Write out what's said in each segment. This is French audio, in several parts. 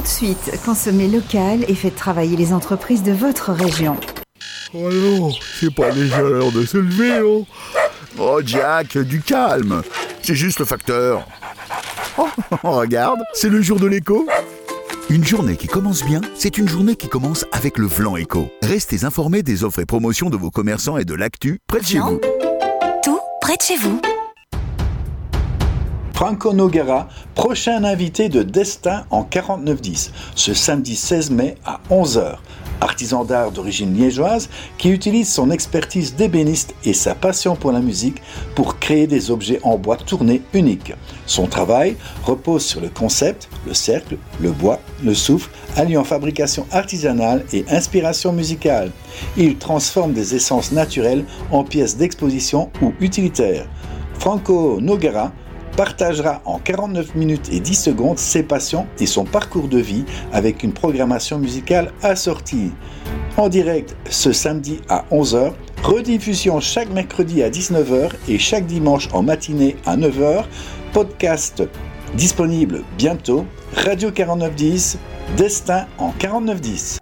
de suite, consommez local et faites travailler les entreprises de votre région. Oh non, c'est pas déjà l'heure de se lever, oh. Oh Jack, du calme. C'est juste le facteur. Oh, regarde, c'est le jour de l'écho. Une journée qui commence bien, c'est une journée qui commence avec le Vlan Éco. Restez informés des offres et promotions de vos commerçants et de l'actu près de chez vous. Tout près de chez vous. Franco Noguera, prochain invité de Destin en 4910, ce samedi 16 mai à 11h. Artisan d'art d'origine liégeoise qui utilise son expertise d'ébéniste et sa passion pour la musique pour créer des objets en bois tournés uniques. Son travail repose sur le concept, le cercle, le bois, le souffle, alliant fabrication artisanale et inspiration musicale. Il transforme des essences naturelles en pièces d'exposition ou utilitaires. Franco Noguera partagera en 49 minutes et 10 secondes ses passions et son parcours de vie avec une programmation musicale assortie. En direct ce samedi à 11h, rediffusion chaque mercredi à 19h et chaque dimanche en matinée à 9h, podcast disponible bientôt, Radio 4910, Destin en 4910.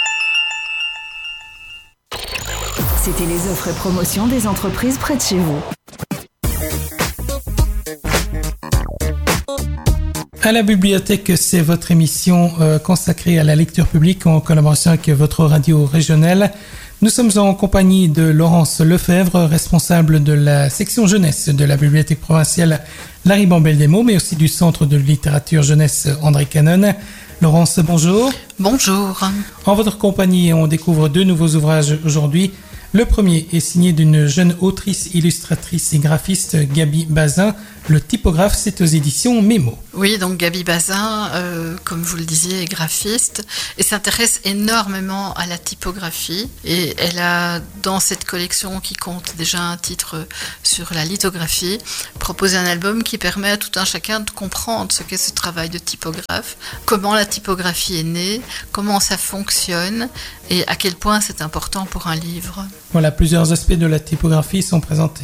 C'était les offres et promotions des entreprises près de chez vous. À la bibliothèque, c'est votre émission consacrée à la lecture publique en collaboration avec votre radio régionale. Nous sommes en compagnie de Laurence Lefebvre, responsable de la section jeunesse de la bibliothèque provinciale Lariban-Belledémo, mais aussi du centre de littérature jeunesse André Canon. Laurence, bonjour. Bonjour. En votre compagnie, on découvre 2 nouveaux ouvrages aujourd'hui. Le premier est signé d'une jeune autrice, illustratrice et graphiste, Gaby Bazin. Le typographe, c'est aux éditions Mémo. Oui, donc Gaby Bazin, comme vous le disiez, est graphiste et s'intéresse énormément à la typographie. Et elle a, dans cette collection qui compte déjà un titre sur la lithographie, proposé un album qui permet à tout un chacun de comprendre ce qu'est ce travail de typographe, comment la typographie est née, comment ça fonctionne et à quel point c'est important pour un livre. Voilà, plusieurs aspects de la typographie sont présentés.